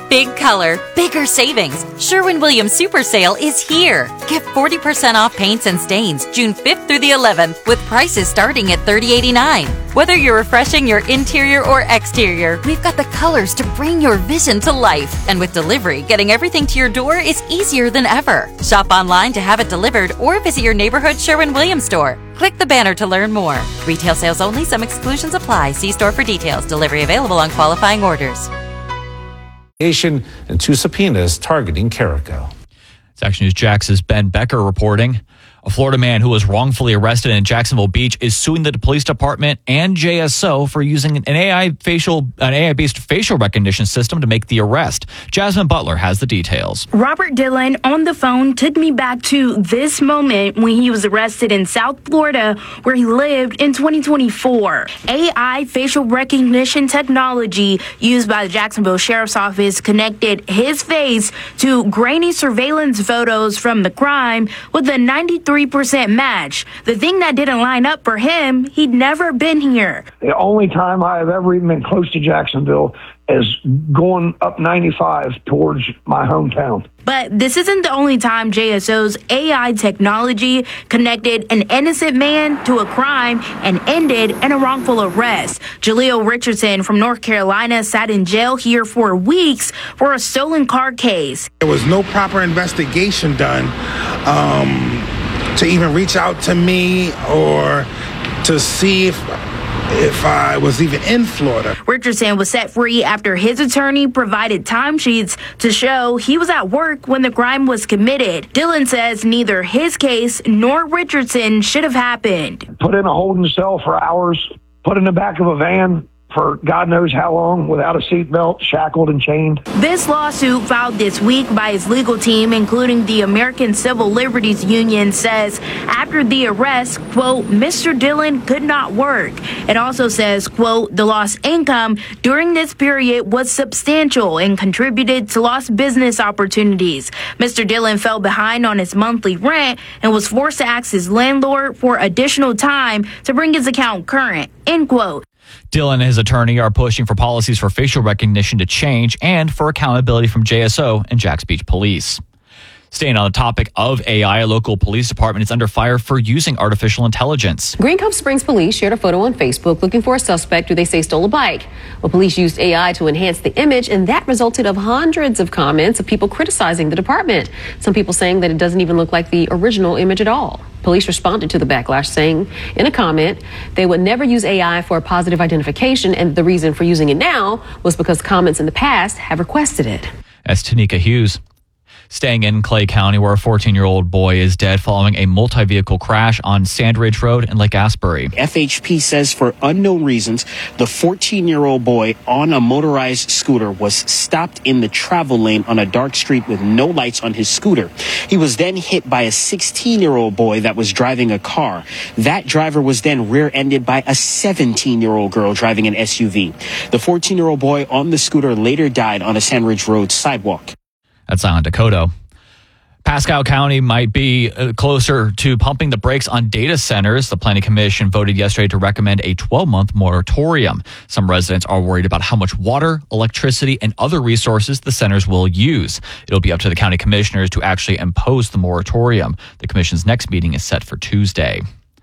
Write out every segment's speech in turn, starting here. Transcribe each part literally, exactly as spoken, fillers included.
Big color, bigger savings. Sherwin-Williams Super Sale is here. Get forty percent off paints and stains June fifth through the eleventh with prices starting at thirty eighty-nine. Whether you're refreshing your interior or exterior, we've got the colors to bring your vision to life. And with delivery, getting everything to your door is easier than ever. Shop online to have it delivered or visit your neighborhood Sherwin-Williams store. Click the banner to learn more. Retail sales only. Some exclusions apply. See store for details. Delivery available on qualifying orders. And two subpoenas targeting Carrico. It's Action News Jax's Ben Becker reporting. A Florida man who was wrongfully arrested in Jacksonville Beach is suing the police department and J S O for using an A I facial, an A I-based facial recognition system to make the arrest. Jasmine Butler has the details. Robert Dillon on the phone took me back to this moment when he was arrested in South Florida, where he lived in twenty twenty-four. A I facial recognition technology used by the Jacksonville Sheriff's Office connected his face to grainy surveillance photos from the crime with a ninety-three percent match. The thing that didn't line up for him, he'd never been here. The only time I have ever even been close to Jacksonville is going up ninety-five towards my hometown. But this isn't the only time J S O's A I technology connected an innocent man to a crime and ended in a wrongful arrest. Jaleel Richardson from North Carolina sat in jail here for weeks for a stolen car case. There was no proper investigation done um, to even reach out to me or to see if if I was even in Florida. Richardson was set free after his attorney provided timesheets to show he was at work when the crime was committed. Dillon says neither his case nor Richardson should have happened. Put in a holding cell for hours, put in the back of a van for God knows how long without a seatbelt, shackled and chained. This lawsuit filed this week by his legal team, including the American Civil Liberties Union, says after the arrest, quote, Mister Dillon could not work. It also says, quote, the lost income during this period was substantial and contributed to lost business opportunities. Mister Dillon fell behind on his monthly rent and was forced to ask his landlord for additional time to bring his account current, end quote. Dillon and his attorney are pushing for policies for facial recognition to change and for accountability from J S O and Jax Beach Police. Staying on the topic of A I, a local police department is under fire for using artificial intelligence. Green Cove Springs police shared a photo on Facebook looking for a suspect who they say stole a bike. Well, police used A I to enhance the image, and that resulted of hundreds of comments of people criticizing the department. Some people saying that it doesn't even look like the original image at all. Police responded to the backlash, saying in a comment they would never use A I for a positive identification, and the reason for using it now was because comments in the past have requested it. That's Tanika Hughes. Staying in Clay County, where a fourteen-year-old boy is dead following a multi-vehicle crash on Sandridge Road in Lake Asbury. F H P says for unknown reasons, the fourteen-year-old boy on a motorized scooter was stopped in the travel lane on a dark street with no lights on his scooter. He was then hit by a sixteen-year-old boy that was driving a car. That driver was then rear-ended by a seventeen-year-old girl driving an S U V. The fourteen-year-old boy on the scooter later died on a Sandridge Road sidewalk. That's Island Dakota. Pasco County might be uh, closer to pumping the brakes on data centers. The Planning Commission voted yesterday to recommend a twelve-month moratorium. Some residents are worried about how much water, electricity, and other resources the centers will use. It'll be up to the county commissioners to actually impose the moratorium. The commission's next meeting is set for Tuesday.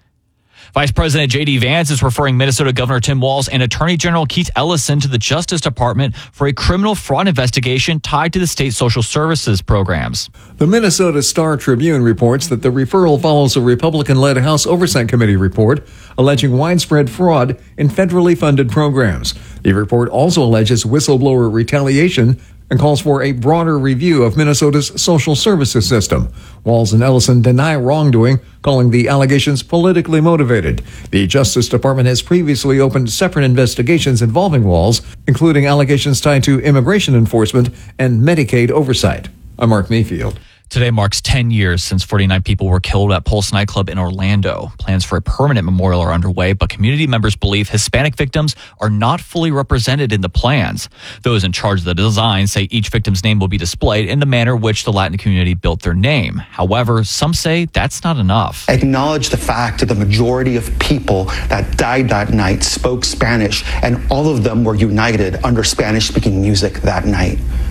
Vice President J D Vance is referring Minnesota Governor Tim Walz and Attorney General Keith Ellison to the Justice Department for a criminal fraud investigation tied to the state social services programs. The Minnesota Star Tribune reports that the referral follows a Republican-led House Oversight Committee report alleging widespread fraud in federally funded programs. The report also alleges whistleblower retaliation and calls for a broader review of Minnesota's social services system. Walz and Ellison deny wrongdoing, calling the allegations politically motivated. The Justice Department has previously opened separate investigations involving Walz, including allegations tied to immigration enforcement and Medicaid oversight. I'm Mark Mayfield. Today marks ten years since forty-nine people were killed at Pulse nightclub in Orlando. Plans for a permanent memorial are underway, but community members believe Hispanic victims are not fully represented in the plans. Those in charge of the design say each victim's name will be displayed in the manner which the Latin community built their name. However, some say that's not enough. Acknowledge the fact that the majority of people that died that night spoke Spanish, and all of them were united under Spanish-speaking music that night.